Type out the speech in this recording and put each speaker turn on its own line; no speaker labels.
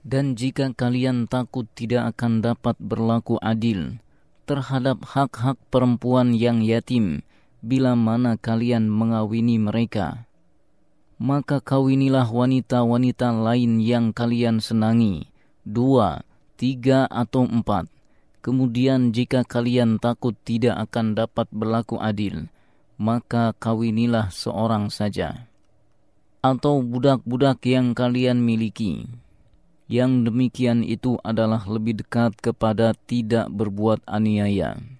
Dan jika kalian takut tidak akan dapat berlaku adil terhadap hak-hak perempuan yang yatim bila mana kalian mengawini mereka, maka kawinilah wanita-wanita lain yang kalian senangi, 2, 3, atau 4. Kemudian jika kalian takut tidak akan dapat berlaku adil, maka kawinilah seorang saja. Atau budak-budak yang kalian miliki. Yang demikian itu adalah lebih dekat kepada tidak berbuat aniaya.